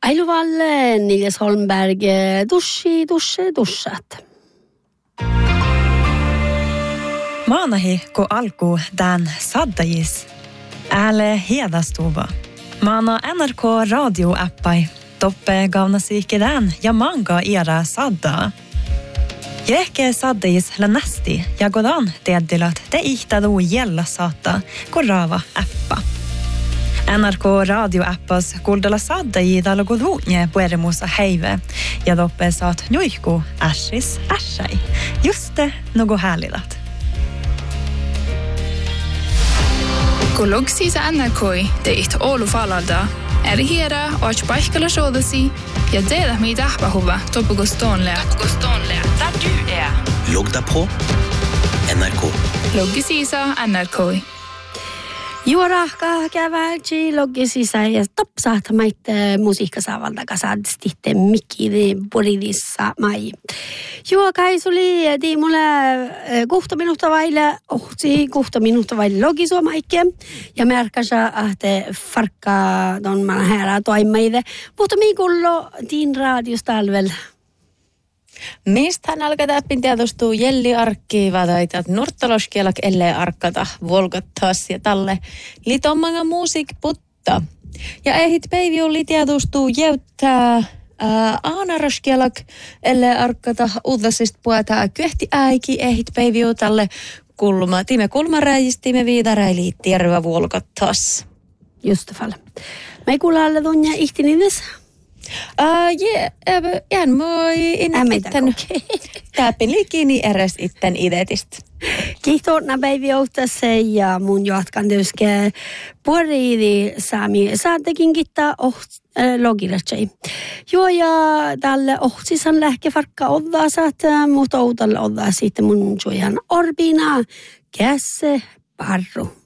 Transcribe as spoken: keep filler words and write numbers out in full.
Ailuvalle, Nils Holmberg, dushi, dushe, dushat. Maanahi, kun alku tämän saddajis. Ääle hiedastuva. Maana N R K radioappai. Toppe gaunasiikki tämän ja manga era saddaa. Jehke saddajis länästi ja godan teedilat te ihtadu jälla saattaa kun raava appa. N R K radioappas kuuldella saddajidalla godhuunje puerimusa heive ja toppe saat nuihku ässis ässai. Juste nogo härlilat. Kun logsiisa N R K teit Oulu falalda, eri hiera och paikalla soodasi ja tehdä mitä ahpahuva topukostoonlea. Topukostoonlea, där du är. Logda på N R K. Loggisiisa N R K. Juorahka kävälti loggisissa ja topsaat maitte musiikkasaavalta kasadstitte mikki Boridissa mai. Juokai suli di mulle kuhta minuutta vaille ohti kuhta minuutta vaille loggisua maikke ja märkäsä ahte farkka don man här toimaide. Mutta mikullo din radiostalvel. Mistä hän alkaa täppin tietostuu jelli arkki vadaitat nurttaloskielak ellei arkata volgattas ja talle litomanga musiik putta. Ja ehit päivi oli tietostuu jäyttää aanaraskielak ellei arkata uudasist puetaa kyhti äiki ehit päivi talle kulma. Time kulmaräjistimme viidaräili terve volgattas. Just fall. Me kuulla tunnia ihtinides. Uh, yeah, jään moi itten täppin liikini eräs itten idetistä. Kiitos päivi ohtase ja mun jatkan työske puoliidi saami saatekin kittaa oht logilatsei. Joo ja tälle ohtsisan lähke farkka oddaa saat, mutta outalle oddaa sitten mun juojan orbina kässe parru.